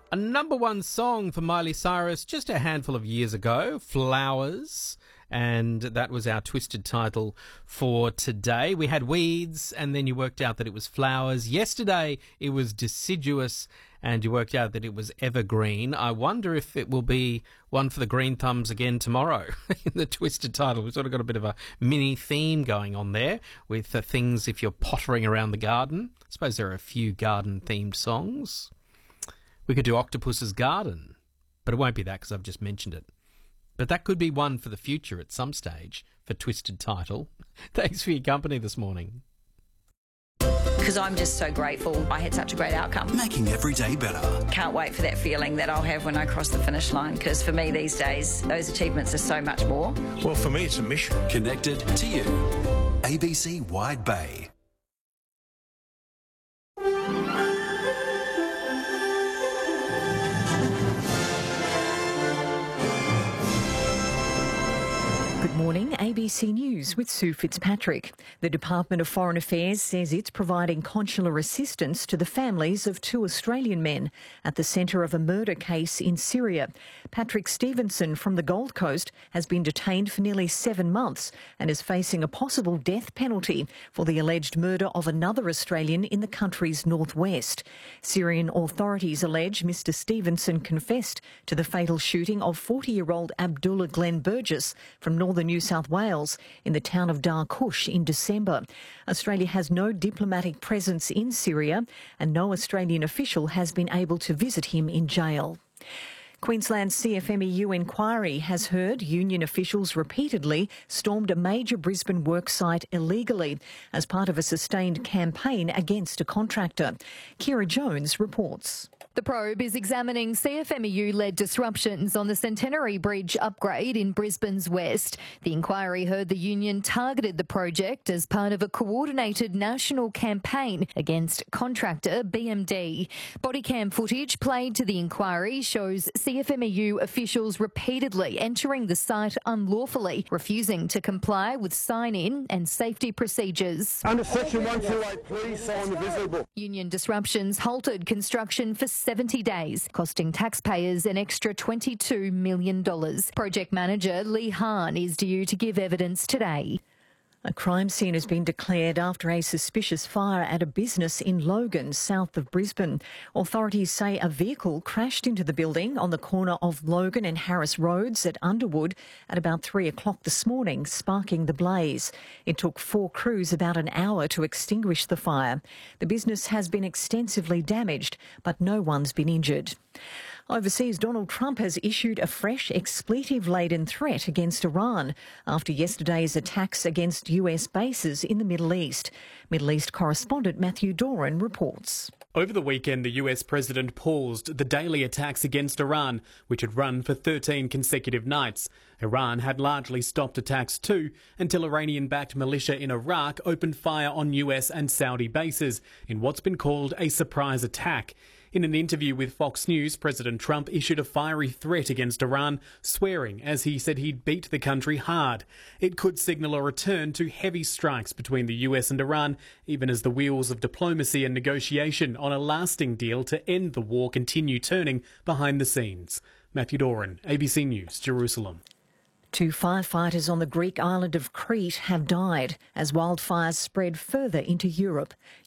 A number one song for Miley Cyrus just a handful of years ago, Flowers, and that was our twisted title for today. We had Weeds, and then you worked out that it was Flowers. Yesterday it was Deciduous, and you worked out that it was Evergreen. I wonder if it will be one for the Green Thumbs again tomorrow in the twisted title. We've sort of got a bit of a mini theme going on there with things if you're pottering around the garden. I suppose there are a few garden-themed songs. We could do Octopus's Garden, but it won't be that because I've just mentioned it. But that could be one for the future at some stage for Twisted Title. Thanks for your company this morning. Because I'm just so grateful I had such a great outcome. Making every day better. Can't wait for that feeling that I'll have when I cross the finish line, because for me these days, those achievements are so much more. Well, for me, it's a mission. Connected to you. ABC Wide Bay. Good morning, ABC News with Sue Fitzpatrick. The Department of Foreign Affairs says it's providing consular assistance to the families of two Australian men at the centre of a murder case in Syria. Patrick Stevenson from the Gold Coast has been detained for nearly 7 months and is facing a possible death penalty for the alleged murder of another Australian in the country's northwest. Syrian authorities allege Mr Stevenson confessed to the fatal shooting of 40-year-old Abdullah Glenn Burgess from northern New South Wales in the town of Darkush in December. Australia has no diplomatic presence in Syria and no Australian official has been able to visit him in jail. Queensland's CFMEU inquiry has heard union officials repeatedly stormed a major Brisbane worksite illegally as part of a sustained campaign against a contractor. Kira Jones reports. The probe is examining CFMEU-led disruptions on the Centenary Bridge upgrade in Brisbane's west. The inquiry heard the union targeted the project as part of a coordinated national campaign against contractor BMD. Bodycam footage played to the inquiry shows CFMEU officials repeatedly entering the site unlawfully, refusing to comply with sign-in and safety procedures. Under Section 128, please sign the visible. Union disruptions halted construction for 70 days, costing taxpayers an extra $22 million. Project manager Lee Hahn is due to give evidence today. A crime scene has been declared after a suspicious fire at a business in Logan, south of Brisbane. Authorities say a vehicle crashed into the building on the corner of Logan and Harris Roads at Underwood at about 3 o'clock this morning, sparking the blaze. It took 4 crews about an hour to extinguish the fire. The business has been extensively damaged, but no one's been injured. Overseas, Donald Trump has issued a fresh expletive-laden threat against Iran after yesterday's attacks against US bases in the Middle East. Middle East correspondent Matthew Doran reports. Over the weekend, the US president paused the daily attacks against Iran, which had run for 13 consecutive nights. Iran had largely stopped attacks too, until Iranian-backed militia in Iraq opened fire on US and Saudi bases in what's been called a surprise attack. In an interview with Fox News, President Trump issued a fiery threat against Iran, swearing as he said he'd beat the country hard. It could signal a return to heavy strikes between the US and Iran, even as the wheels of diplomacy and negotiation on a lasting deal to end the war continue turning behind the scenes. Matthew Doran, ABC News, Jerusalem. 2 firefighters on the Greek island of Crete have died as wildfires spread further into Europe.